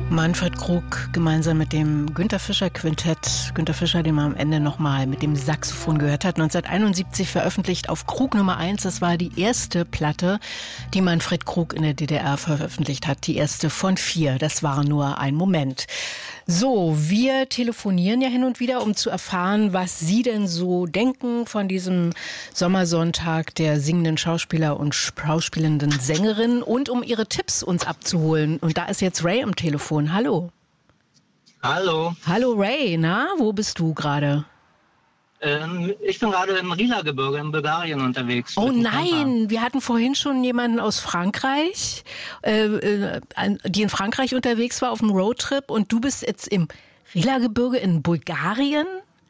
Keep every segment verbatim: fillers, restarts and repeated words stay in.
Manfred Krug gemeinsam mit dem Günter Fischer Quintett. Günter Fischer, den man am Ende nochmal mit dem Saxophon gehört hat. neunzehnhunderteinundsiebzig veröffentlicht auf Krug Nummer eins. Das war die erste Platte, die Manfred Krug in der D D R veröffentlicht hat. Die erste von vier. Das war nur ein Moment. So, wir telefonieren ja hin und wieder, um zu erfahren, was Sie denn so denken von diesem Sommersonntag der singenden Schauspieler und schauspielenden Sängerin und um Ihre Tipps uns abzuholen. Und da ist jetzt Ray am Telefon. Hallo. Hallo. Hallo Ray, na, wo bist du gerade? Ähm, ich bin gerade im Rila-Gebirge in Bulgarien unterwegs. Oh nein, wir hatten vorhin schon jemanden aus Frankreich, äh, äh, die in Frankreich unterwegs war auf einem Roadtrip und du bist jetzt im Rila-Gebirge in Bulgarien?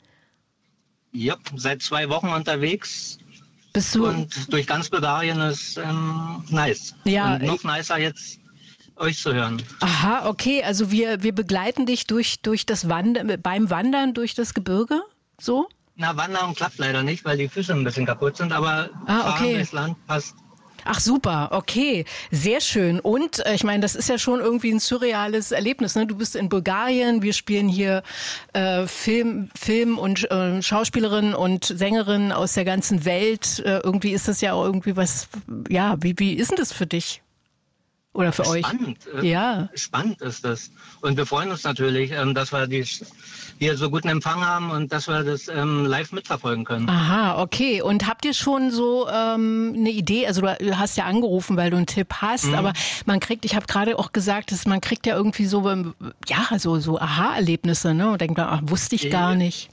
Ja, seit zwei Wochen unterwegs. Bist du? Und durch ganz Bulgarien ist ähm, nice. Ja. Und noch nicer jetzt euch zu hören. Aha, okay, also wir, wir begleiten dich durch, durch das Wandern, beim Wandern durch das Gebirge, so? Na, Wandern klappt leider nicht, weil die Füße ein bisschen kaputt sind, aber ah, okay. fahren durchs Land passt. Ach super, okay, sehr schön. Und äh, ich meine, das ist ja schon irgendwie ein surreales Erlebnis. Ne? Du bist in Bulgarien, wir spielen hier äh, Film, Film und äh, Schauspielerinnen und Sängerinnen aus der ganzen Welt. Äh, irgendwie ist das ja auch irgendwie was, ja, wie, wie ist denn das für dich? Oder für Spannend. euch? Ja. Spannend ist das. Und wir freuen uns natürlich, dass wir die, hier so guten Empfang haben und dass wir das ähm, live mitverfolgen können. Aha, okay. Und habt ihr schon so ähm, eine Idee? Also du hast ja angerufen, weil du einen Tipp hast, mhm. aber man kriegt, ich habe gerade auch gesagt, dass man kriegt ja irgendwie so, ja, so, so Aha-Erlebnisse, ne? Und denkt, ach, wusste ich gar nicht.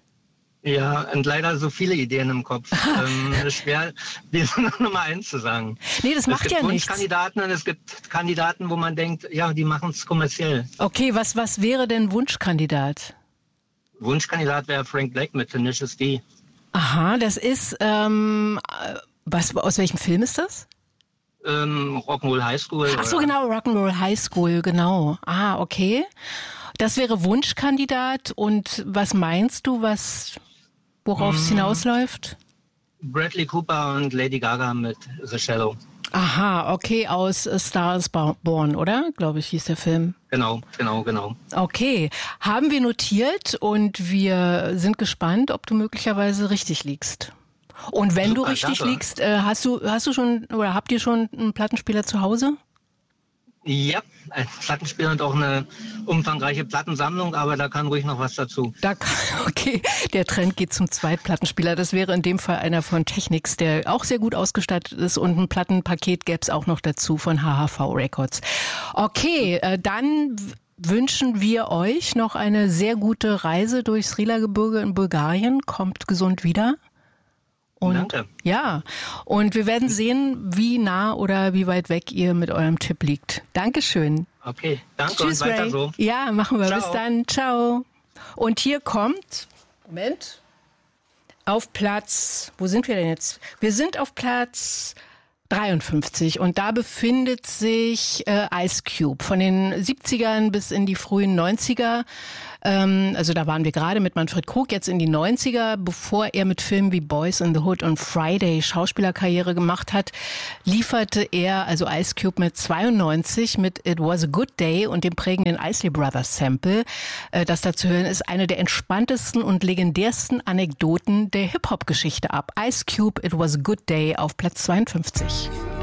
Ja, und leider so viele Ideen im Kopf. ähm, es ist schwer, die Nummer eins zu sagen. Nee, das macht ja nichts. Es gibt Wunschkandidaten und es gibt Kandidaten, wo man denkt, ja, die machen es kommerziell. Okay, was, was wäre denn Wunschkandidat? Wunschkandidat wäre Frank Black mit Tenacious D. Aha, das ist, ähm, was, aus welchem Film ist das? Ähm, Rock'n'Roll High School. Ach so, oder? genau, Rock'n'Roll High School, genau. Ah, okay. Das wäre Wunschkandidat. Und was meinst du, was, worauf es hinausläuft? Bradley Cooper und Lady Gaga mit The Shallow. Aha, okay, aus A Star is Born, oder? Glaube ich, hieß der Film. Genau, genau, genau. Okay, haben wir notiert und wir sind gespannt, ob du möglicherweise richtig liegst. Und wenn Super, du richtig danke. liegst, äh, hast du, hast du schon oder habt ihr schon einen Plattenspieler zu Hause? Ja, ein Plattenspieler und auch eine umfangreiche Plattensammlung, aber da kann ruhig noch was dazu. Da kann, okay, der Trend geht zum Zweitplattenspieler. Das wäre in dem Fall einer von Technics, der auch sehr gut ausgestattet ist und ein Plattenpaket gäbe es auch noch dazu von H H V Records. Okay, äh, dann wünschen wir euch noch eine sehr gute Reise durchs Rila-Gebirge in Bulgarien. Kommt gesund wieder. Und Danke. Ja, und wir werden sehen, wie nah oder wie weit weg ihr mit eurem Tipp liegt. Dankeschön. Okay, danke. Tschüss, und weiter Ray. so. Ja, machen wir. Ciao. Bis dann. Ciao. Und hier kommt, Moment, auf Platz, wo sind wir denn jetzt? Wir sind auf Platz dreiundfünfzig und da befindet sich äh, Ice Cube von den siebzigern bis in die frühen neunziger. Ähm, also da waren wir gerade mit Manfred Krug, jetzt in die neunziger, bevor er mit Filmen wie Boys in the Hood und Friday Schauspielerkarriere gemacht hat, lieferte er, also Ice Cube mit zweiundneunzig mit It Was a Good Day und dem prägenden Isley Brothers Sample. Äh, das da zu hören ist eine der entspanntesten und legendärsten Anekdoten der Hip-Hop-Geschichte ab. Ice Cube, It Was a Good Day auf Platz zweiundfünfzig.